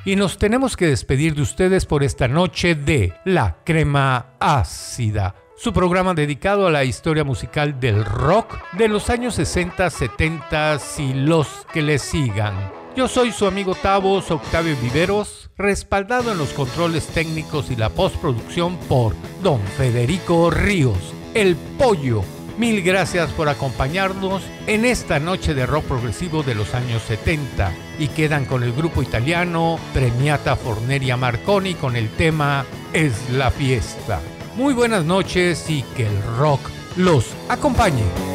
y nos tenemos que despedir de ustedes por esta noche de La Crema Ácida, su programa dedicado a la historia musical del rock de los años 60, 70 y los que le sigan. Yo soy su amigo Tavos, Octavio Viveros, respaldado en los controles técnicos y la postproducción por don Federico Ríos, el Pollo. Mil gracias por acompañarnos en esta noche de rock progresivo de los años 70 y quedan con el grupo italiano Premiata Forneria Marconi con el tema Es la fiesta. Muy buenas noches y que el rock los acompañe.